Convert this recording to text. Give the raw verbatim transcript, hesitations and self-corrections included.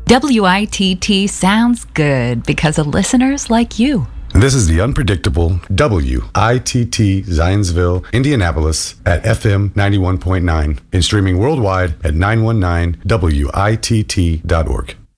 W I T T sounds good because of listeners like you. This is the unpredictable W I T T Zionsville, Indianapolis at F M ninety-one point nine and streaming worldwide at nine one nine W I T T dot org.